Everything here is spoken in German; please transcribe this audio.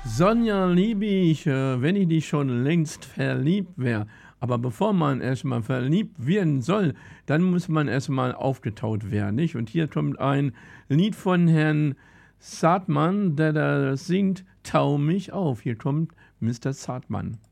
Sonja liebe ich, wenn ich dich schon längst verliebt wäre. Aber bevor man erstmal verliebt werden soll, dann muss man erstmal aufgetaut werden, nicht? Und hier kommt ein Lied von Herrn Zartmann, der da singt, Tau mich auf. Hier kommt Mr. Zartmann.